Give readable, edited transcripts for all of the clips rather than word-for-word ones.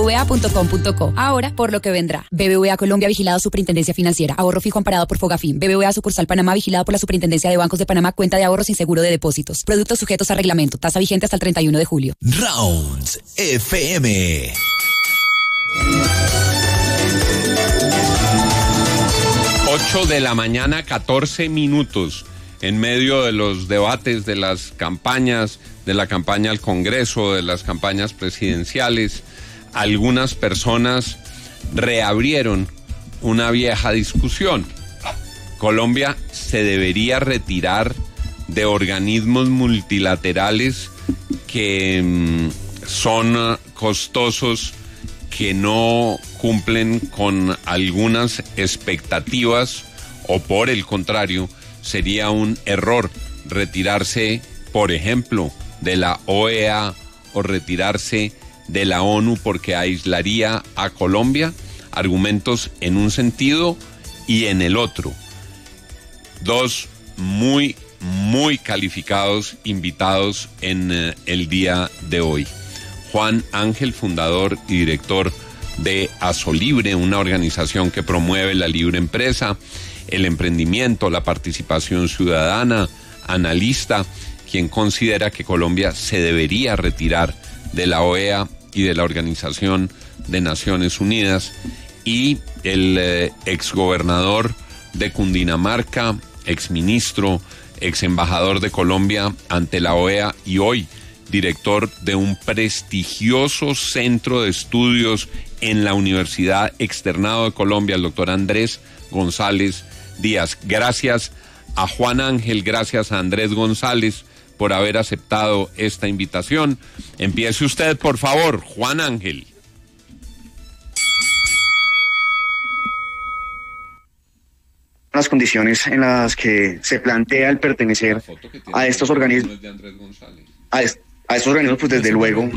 bbva.com.co. Ahora, por lo que vendrá. BBVA Colombia, vigilado Superintendencia Financiera. Ahorro fijo amparado por Fogafín. BBVA sucursal Panamá, vigilado por la Superintendencia de Bancos de Panamá. Cuenta de ahorro sin seguro de depósitos. Productos sujetos a reglamento. Tasa vigente hasta el 31 de julio. Rounds FM. Ocho de la mañana, 14 minutos. En medio de los debates de las campañas, de la campaña al Congreso, de las campañas presidenciales, algunas personas reabrieron una vieja discusión. Colombia se debería retirar de organismos multilaterales que son costosos, que no cumplen con algunas expectativas, o por el contrario, sería un error retirarse, por ejemplo, de la OEA o retirarse de la ONU porque aislaría a Colombia. Argumentos en un sentido y en el otro. Dos muy calificados invitados en el día de hoy. Juan Ángel, fundador y director de Asolibre, una organización que promueve la libre empresa, el emprendimiento, la participación ciudadana, analista, quien considera que Colombia se debería retirar de la OEA y de la Organización de Naciones Unidas, y el exgobernador de Cundinamarca, exministro, exembajador de Colombia ante la OEA y hoy director de un prestigioso centro de estudios en la Universidad Externado de Colombia, el doctor Andrés González Díaz. Gracias a Juan Ángel, gracias a Andrés González por haber aceptado esta invitación. Empiece usted, por favor, Juan Ángel. Las condiciones en las que se plantea el pertenecer a estos organismos, a estos organismos, pues desde luego.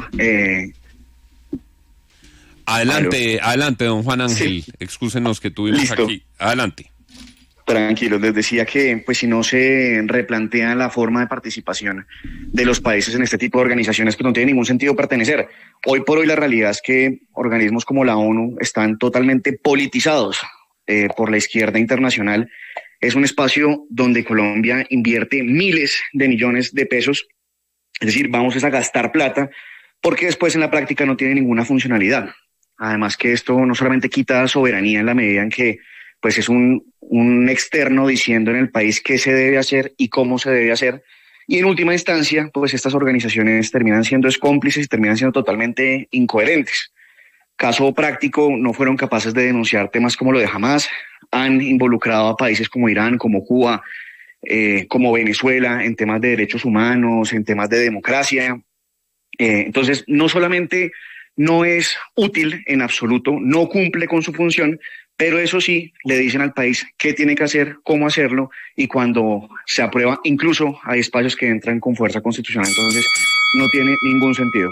Adelante, don Juan Ángel. Sí. Excúsenos que tuvimos listo. Aquí. Adelante. Tranquilo, les decía que pues si no se replantea la forma de participación de los países en este tipo de organizaciones, pues no tiene ningún sentido pertenecer. Hoy por hoy la realidad es que organismos como la ONU están totalmente politizados por la izquierda internacional. Es un espacio donde Colombia invierte miles de millones de pesos, es decir, vamos a gastar plata, porque después en la práctica no tiene ninguna funcionalidad. Además que esto no solamente quita soberanía en la medida en que pues es un externo diciendo en el país qué se debe hacer y cómo se debe hacer, y en última instancia pues estas organizaciones terminan siendo cómplices y terminan siendo totalmente incoherentes. Caso práctico, no fueron capaces de denunciar temas como lo de Hamas, han involucrado a países como Irán, como Cuba, como Venezuela, en temas de derechos humanos, en temas de democracia. Entonces, no solamente no es útil en absoluto, no cumple con su función, pero eso sí, le dicen al país qué tiene que hacer, cómo hacerlo, y cuando se aprueba, incluso hay espacios que entran con fuerza constitucional. Entonces, no tiene ningún sentido.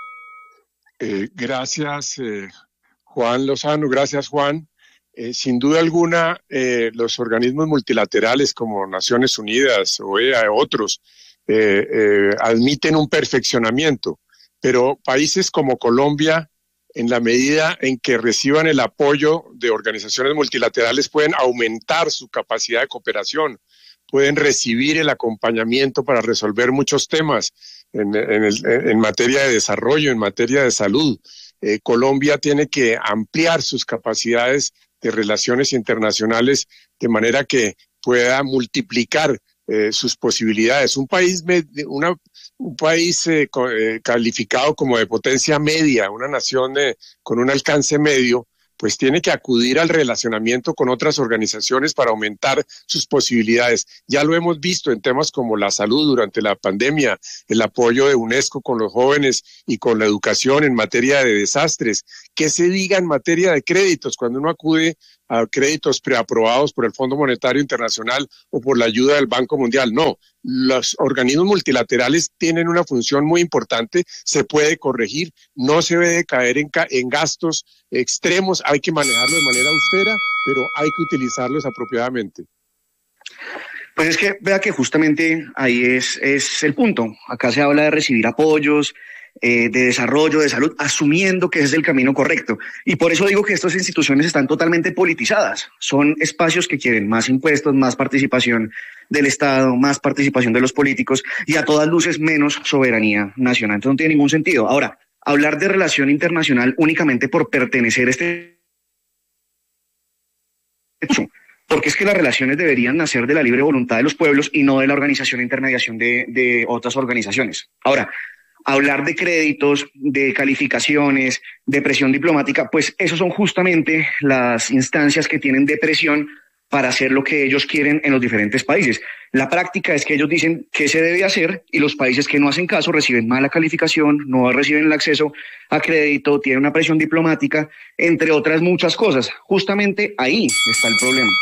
Gracias, Juan Lozano. Gracias, Juan. Sin duda alguna, los organismos multilaterales como Naciones Unidas, OEA, otros, admiten un perfeccionamiento, pero países como Colombia, en la medida en que reciban el apoyo de organizaciones multilaterales, pueden aumentar su capacidad de cooperación, pueden recibir el acompañamiento para resolver muchos temas en materia de desarrollo, en materia de salud. Colombia tiene que ampliar sus capacidades de relaciones internacionales de manera que pueda multiplicar sus posibilidades. Un país calificado como de potencia media, una nación con un alcance medio, pues tiene que acudir al relacionamiento con otras organizaciones para aumentar sus posibilidades. Ya lo hemos visto en temas como la salud durante la pandemia, el apoyo de UNESCO con los jóvenes y con la educación en materia de desastres. ¿Qué se diga en materia de créditos cuando uno acude a créditos preaprobados por el Fondo Monetario Internacional o por la ayuda del Banco Mundial? No, los organismos multilaterales tienen una función muy importante, se puede corregir, no se debe caer en gastos extremos, hay que manejarlo de manera austera, pero hay que utilizarlos apropiadamente. Pues es que vea que justamente ahí es el punto. Acá se habla de recibir apoyos, de desarrollo, de salud, asumiendo que ese es el camino correcto. Y por eso digo que estas instituciones están totalmente politizadas. Son espacios que quieren más impuestos, más participación del Estado, más participación de los políticos y a todas luces menos soberanía nacional. Entonces no tiene ningún sentido. Ahora, hablar de relación internacional únicamente por pertenecer a este hecho, porque es que las relaciones deberían nacer de la libre voluntad de los pueblos y no de la organización e intermediación de otras organizaciones. Ahora, hablar de créditos, de calificaciones, de presión diplomática, pues esos son justamente las instancias que tienen de presión para hacer lo que ellos quieren en los diferentes países. La práctica es que ellos dicen qué se debe hacer y los países que no hacen caso reciben mala calificación, no reciben el acceso a crédito, tienen una presión diplomática, entre otras muchas cosas. Justamente ahí está el problema.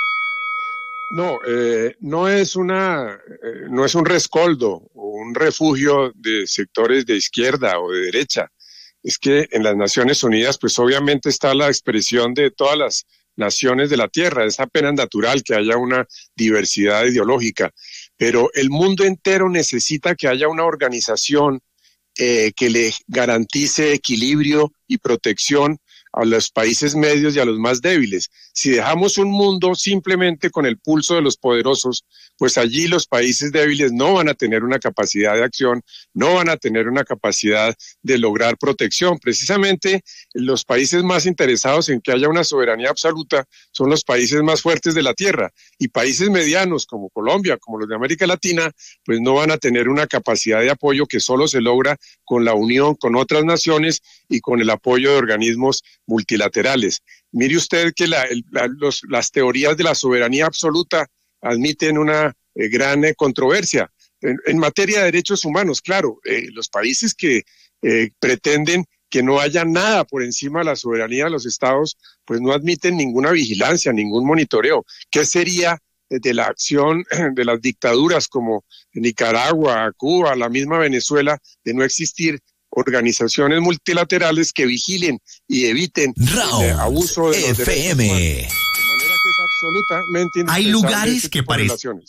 No es un rescoldo o un refugio de sectores de izquierda o de derecha. Es que en las Naciones Unidas, pues obviamente está la expresión de todas las naciones de la Tierra. Es apenas natural que haya una diversidad ideológica, pero el mundo entero necesita que haya una organización que le garantice equilibrio y protección a los países medios y a los más débiles. Si dejamos un mundo simplemente con el pulso de los poderosos, pues allí los países débiles no van a tener una capacidad de acción, no van a tener una capacidad de lograr protección. Precisamente los países más interesados en que haya una soberanía absoluta son los países más fuertes de la Tierra, y países medianos como Colombia, como los de América Latina, pues no van a tener una capacidad de apoyo que solo se logra con la unión con otras naciones y con el apoyo de organismos multilaterales. Mire usted que las teorías de la soberanía absoluta admiten una gran controversia. En materia de derechos humanos, claro, los países que pretenden que no haya nada por encima de la soberanía de los estados, pues no admiten ninguna vigilancia, ningún monitoreo. ¿Qué sería de la acción de las dictaduras como Nicaragua, Cuba, la misma Venezuela, de no existir organizaciones multilaterales que vigilen y eviten el abuso de los derechos humanos? De manera que es absolutamente indispensable. Hay lugares que parecen.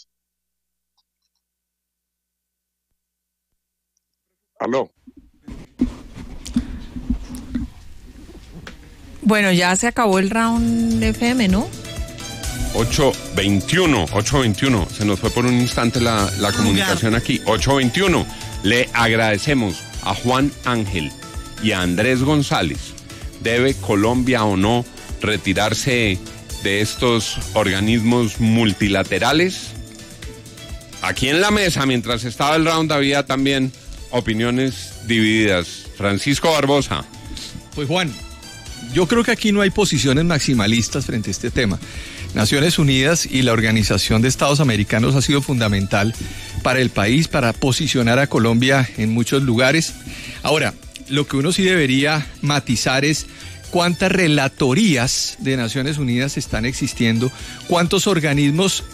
Aló. Bueno, ya se acabó el round FM, ¿no? 8:21. Se nos fue por un instante la comunicación aquí. 8:21. Le agradecemos a Juan Ángel y a Andrés González. ¿Debe Colombia o no retirarse de estos organismos multilaterales? Aquí en la mesa, mientras estaba el round, había también opiniones divididas. Francisco Barbosa. Pues Juan, yo creo que aquí no hay posiciones maximalistas frente a este tema. Naciones Unidas y la Organización de Estados Americanos ha sido fundamental para el país, para posicionar a Colombia en muchos lugares. Ahora, lo que uno sí debería matizar es cuántas relatorías de Naciones Unidas están existiendo, cuántos organismos,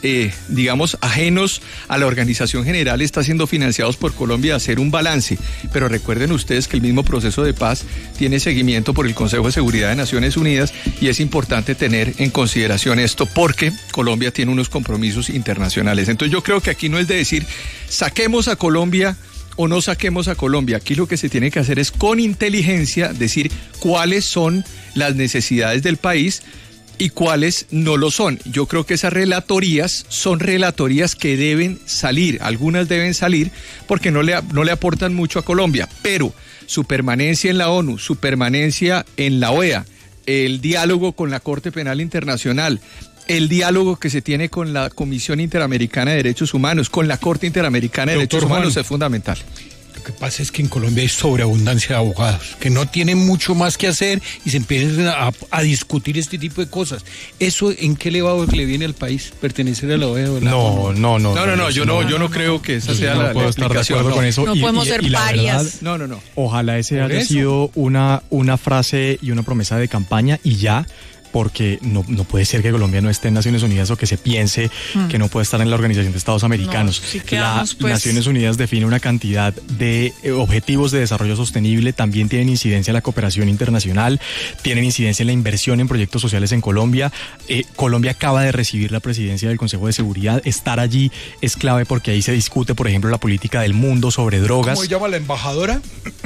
ajenos a la Organización General están siendo financiados por Colombia, hacer un balance. Pero recuerden ustedes que el mismo proceso de paz tiene seguimiento por el Consejo de Seguridad de Naciones Unidas y es importante tener en consideración esto porque Colombia tiene unos compromisos internacionales. Entonces yo creo que aquí no es de decir saquemos a Colombia o no saquemos a Colombia. Aquí lo que se tiene que hacer es con inteligencia decir cuáles son las necesidades del país y cuáles no lo son. Yo creo que esas relatorías son relatorías que deben salir, algunas deben salir porque no le aportan mucho a Colombia, pero su permanencia en la ONU, su permanencia en la OEA, el diálogo con la Corte Penal Internacional, el diálogo que se tiene con la Comisión Interamericana de Derechos Humanos, con la Corte Interamericana de Derechos Humanos es fundamental. Lo que pasa es que en Colombia hay sobreabundancia de abogados, que no tienen mucho más que hacer y se empiezan a discutir este tipo de cosas. ¿Eso en qué le viene al país? ¿Pertenecer a la OEA o la ONU? No, yo no creo que esa sea la explicación. Con eso. No podemos ser parias. Verdad, no. Ojalá ese haya sido una frase y una promesa de campaña y ya, porque no puede ser que Colombia no esté en Naciones Unidas o que se piense que no puede estar en la Organización de Estados Americanos. No, sí quedamos, Naciones Unidas define una cantidad de objetivos de desarrollo sostenible, también tienen incidencia en la cooperación internacional, tienen incidencia en la inversión en proyectos sociales en Colombia. Colombia acaba de recibir la presidencia del Consejo de Seguridad. Estar allí es clave porque ahí se discute, por ejemplo, la política del mundo sobre drogas. ¿Cómo se llama la embajadora?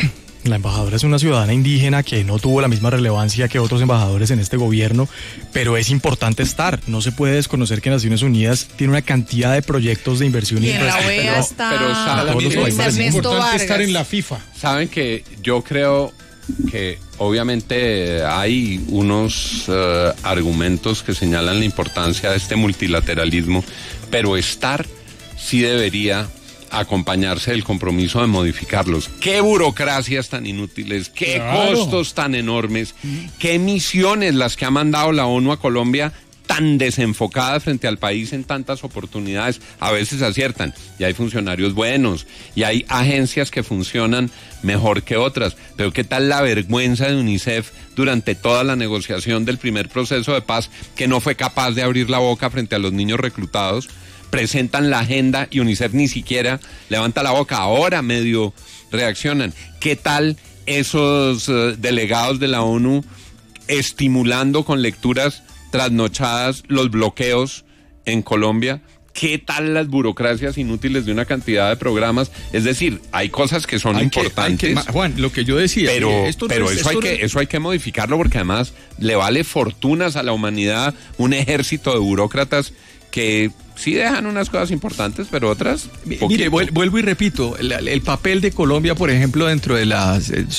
La embajadora es una ciudadana indígena que no tuvo la misma relevancia que otros embajadores en este gobierno, pero es importante estar. No se puede desconocer que Naciones Unidas tiene una cantidad de proyectos de inversión y en la OEA está es importante estar en la FIFA. Saben que yo creo que obviamente hay unos argumentos que señalan la importancia de este multilateralismo, pero estar sí debería acompañarse del compromiso de modificarlos. Qué burocracias tan inútiles, qué costos tan enormes, qué misiones las que ha mandado la ONU a Colombia tan desenfocadas frente al país en tantas oportunidades. A veces aciertan y hay funcionarios buenos y hay agencias que funcionan mejor que otras, pero qué tal la vergüenza de UNICEF durante toda la negociación del primer proceso de paz, que no fue capaz de abrir la boca frente a los niños reclutados. Presentan la agenda y UNICEF ni siquiera levanta la boca. Ahora medio reaccionan. ¿Qué tal esos delegados de la ONU estimulando con lecturas trasnochadas los bloqueos en Colombia? ¿Qué tal las burocracias inútiles de una cantidad de programas? Es decir, hay cosas que son importantes. Juan, lo que yo decía. Pero eso hay que modificarlo, porque además le vale fortunas a la humanidad un ejército de burócratas que sí dejan unas cosas importantes, pero otras poquito. Mire, vuelvo y repito, el papel de Colombia, por ejemplo, dentro de la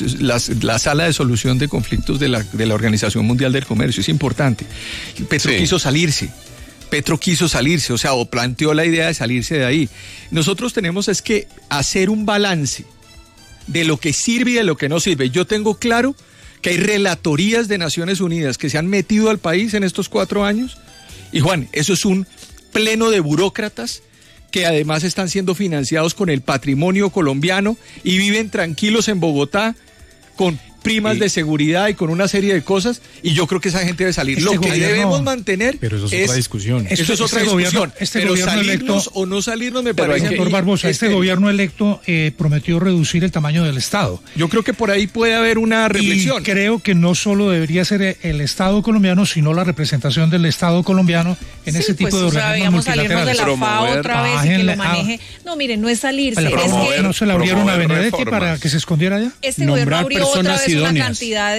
sala de solución de conflictos de la Organización Mundial del Comercio es importante. Petro quiso salirse, o sea, o planteó la idea de salirse de ahí. Nosotros tenemos es que hacer un balance de lo que sirve y de lo que no sirve. Yo tengo claro que hay relatorías de Naciones Unidas que se han metido al país en estos 4 años, y Juan, eso es un pleno de burócratas que además están siendo financiados con el patrimonio colombiano y viven tranquilos en Bogotá con primas de seguridad y con una serie de cosas, y yo creo que esa gente debe salir. Lo que debemos mantener, pero eso es otra discusión. Eso es otra discusión. Pero gobierno salirnos electo, o no salirnos me parece. Doctor Barbosa, este gobierno electo prometió reducir el tamaño del Estado. Yo creo que por ahí puede haber una reflexión. Y creo que no solo debería ser el Estado colombiano, sino la representación del Estado colombiano en ese tipo de organismos multilaterales. Salirnos de la FAO otra vez y que lo maneje. No, miren, no es salirse. ¿No se le abrieron a Benedetti para que se escondiera allá? Este gobierno abrió otra vez una cantidad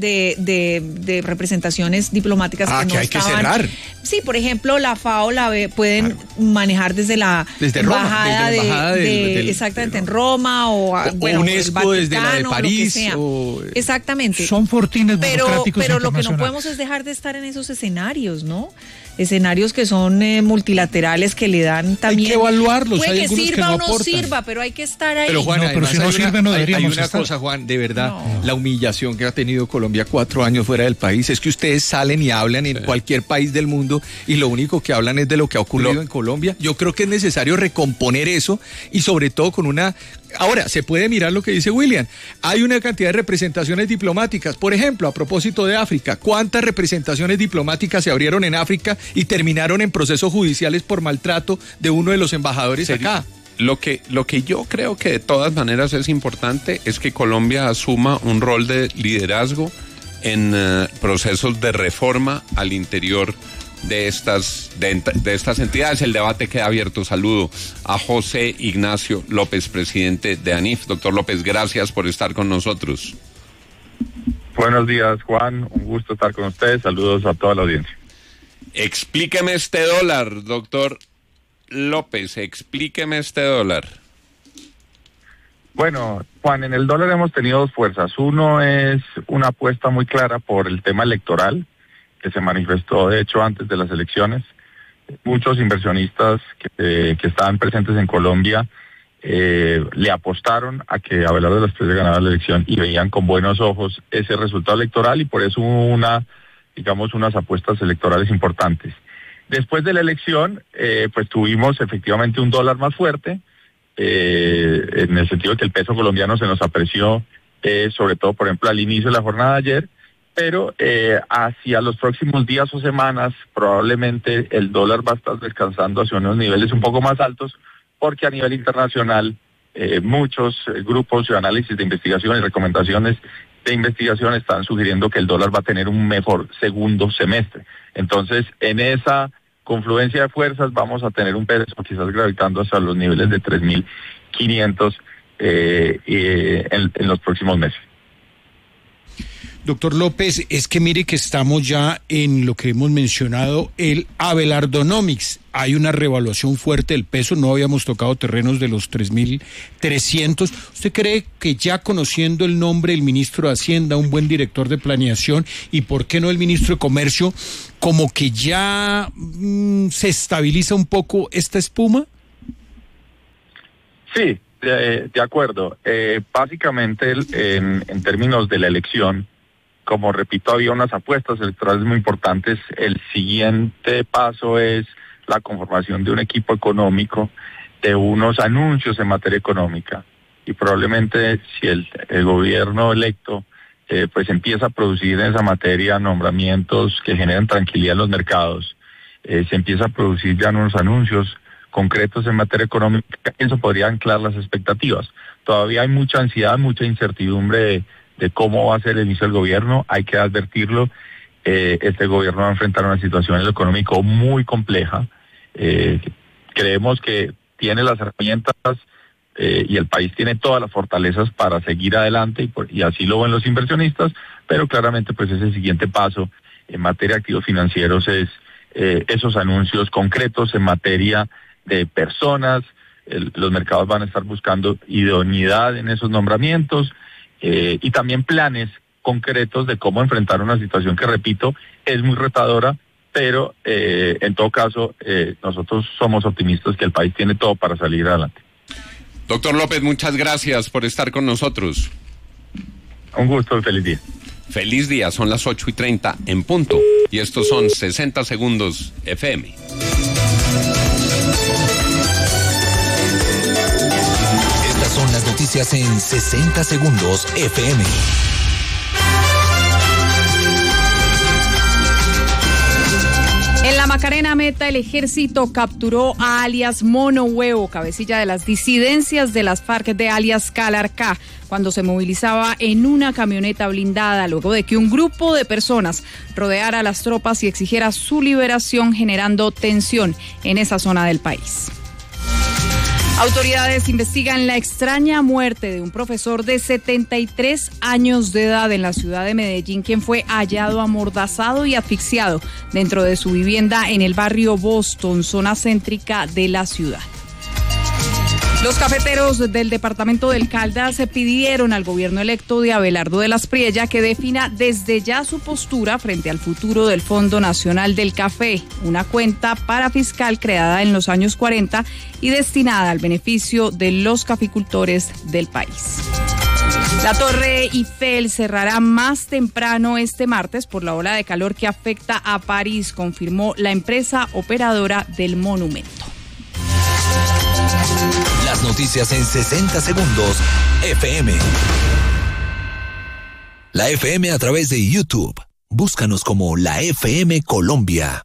de representaciones diplomáticas que no hay estaban. Que cerrar. Sí, por ejemplo, la FAO pueden manejar desde embajada de exactamente en Roma o UNESCO desde la de París. Exactamente. Son fortines burocráticos. Pero lo que no podemos es dejar de estar en esos escenarios, ¿no? Escenarios que son multilaterales, que le dan también. Hay que evaluarlos. Puede que sirva que o no sirva, pero hay que estar ahí. Pero Juan, pero si no sirve no deberíamos estar. Hay una cosa, Juan, de verdad, la humillación que ha tenido Colombia 4 años fuera del país es que ustedes salen y hablan en cualquier país del mundo y lo único que hablan es de lo que ha ocurrido en Colombia. Yo creo que es necesario recomponer eso, y sobre todo con una... Ahora, se puede mirar lo que dice William. Hay una cantidad de representaciones diplomáticas. Por ejemplo, a propósito de África, ¿cuántas representaciones diplomáticas se abrieron en África y terminaron en procesos judiciales por maltrato de uno de los embajadores acá? Lo que yo creo que de todas maneras es importante es que Colombia asuma un rol de liderazgo en procesos de reforma al interior de estas entidades. El debate queda abierto. Saludo a José Ignacio López, presidente de ANIF. Doctor López, gracias por estar con nosotros. Buenos días, Juan. Un gusto estar con ustedes. Saludos a toda la audiencia. Explíqueme este dólar, doctor López. Explíqueme este dólar. Bueno, Juan, en el dólar hemos tenido 2 fuerzas. Uno es una apuesta muy clara por el tema electoral, que se manifestó de hecho antes de las elecciones. Muchos inversionistas que estaban presentes en Colombia le apostaron a que Abelardo de las Espriella ganara la elección y veían con buenos ojos ese resultado electoral, y por eso hubo unas apuestas electorales importantes. Después de la elección, pues tuvimos efectivamente un dólar más fuerte, en el sentido de que el peso colombiano se nos apreció, sobre todo, por ejemplo, al inicio de la jornada de ayer, pero hacia los próximos días o semanas probablemente el dólar va a estar descansando hacia unos niveles un poco más altos, porque a nivel internacional muchos grupos de análisis de investigación y recomendaciones de investigación están sugiriendo que el dólar va a tener un mejor segundo semestre. Entonces, en esa confluencia de fuerzas vamos a tener un peso quizás gravitando hasta los niveles de 3.500 en los próximos meses. Doctor López, es que mire que estamos ya en lo que hemos mencionado, el Abelardonomics. Hay una revaluación fuerte del peso, no habíamos tocado terrenos de los 3.300. ¿Usted cree que ya conociendo el nombre del ministro de Hacienda, un buen director de planeación, y por qué no el ministro de Comercio, como que ya se estabiliza un poco esta espuma? Sí, de acuerdo. Básicamente, en términos de la elección, como repito, había unas apuestas electorales muy importantes. El siguiente paso es la conformación de un equipo económico, de unos anuncios en materia económica. Y probablemente si el gobierno electo pues empieza a producir en esa materia nombramientos que generan tranquilidad en los mercados, se empieza a producir ya unos anuncios concretos en materia económica, eso podría anclar las expectativas. Todavía hay mucha ansiedad, mucha incertidumbre de cómo va a ser el inicio del gobierno, hay que advertirlo. Este gobierno va a enfrentar una situación en lo económico muy compleja. Creemos que tiene las herramientas y el país tiene todas las fortalezas para seguir adelante y así lo ven los inversionistas, pero claramente pues ese siguiente paso en materia de activos financieros es esos anuncios concretos en materia de personas. Los mercados van a estar buscando idoneidad en esos nombramientos, y también planes concretos de cómo enfrentar una situación que, repito, es muy retadora, pero en todo caso nosotros somos optimistas que el país tiene todo para salir adelante. Doctor López, muchas gracias por estar con nosotros. Un gusto y feliz día. Feliz día, son las 8:30 en punto, y estos son 60 Segundos FM. Son las noticias en 60 Segundos FM. En la Macarena Meta, el ejército capturó a alias Mono Huevo, cabecilla de las disidencias de las FARC de alias Calarcá, cuando se movilizaba en una camioneta blindada, luego de que un grupo de personas rodeara a las tropas y exigiera su liberación, generando tensión en esa zona del país. Autoridades investigan la extraña muerte de un profesor de 73 años de edad en la ciudad de Medellín, quien fue hallado amordazado y asfixiado dentro de su vivienda en el barrio Boston, zona céntrica de la ciudad. Los cafeteros del departamento del Caldas se pidieron al gobierno electo de Abelardo de las Priella que defina desde ya su postura frente al futuro del Fondo Nacional del Café, una cuenta parafiscal creada en los años 40 y destinada al beneficio de los caficultores del país. La Torre Eiffel cerrará más temprano este martes por la ola de calor que afecta a París, confirmó la empresa operadora del monumento. Las noticias en 60 Segundos FM. La FM a través de YouTube. Búscanos como La FM Colombia.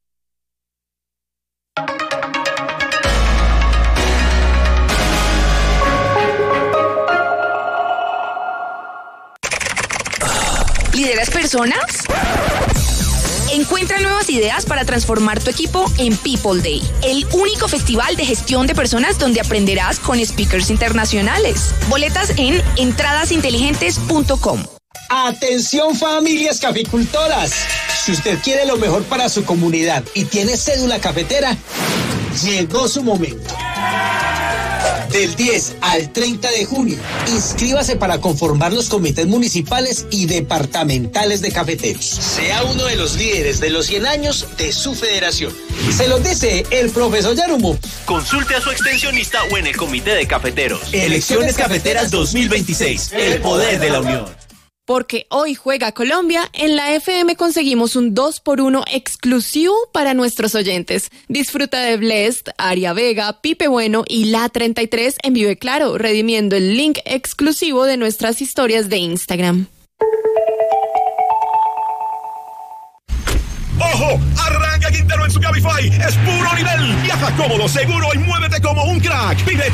¿Lideras personas? Encuentra nuevas ideas para transformar tu equipo en People Day, el único festival de gestión de personas donde aprenderás con speakers internacionales. Boletas en entradasinteligentes.com. Atención, familias caficultoras. Si usted quiere lo mejor para su comunidad y tiene cédula cafetera, llegó su momento. Del 10 al 30 de junio, inscríbase para conformar los comités municipales y departamentales de cafeteros. Sea uno de los líderes de los 100 años de su federación. Se los dice el profesor Yarumo. Consulte a su extensionista o en el comité de cafeteros. Elecciones Cafeteras 2026. El poder de la unión. Porque hoy juega Colombia, en la FM conseguimos un 2x1 exclusivo para nuestros oyentes. Disfruta de Blessed, Aria Vega, Pipe Bueno y La 33 en Vive Claro, redimiendo el link exclusivo de nuestras historias de Instagram. ¡Ojo! Arranca Quintero en su Cabify. Es puro nivel. Viaja cómodo, seguro y muévete como un crack. Vive